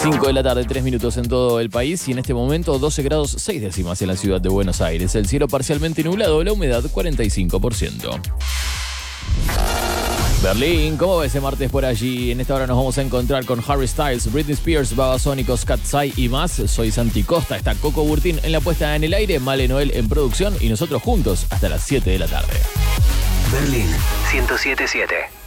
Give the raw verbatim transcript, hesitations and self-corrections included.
cinco de la tarde, tres minutos en todo el país y en este momento doce grados seis décimas en la ciudad de Buenos Aires. El cielo parcialmente nublado, la humedad cuarenta y cinco por ciento. Berlín, ¿cómo va ese martes por allí? En esta hora nos vamos a encontrar con Harry Styles, Britney Spears, Babasónicos, Katsai y más. Soy Santi Costa, está Coco Burtín en la puesta en el aire, Male Noel en producción y nosotros juntos hasta las siete de la tarde. Berlín ciento siete punto siete.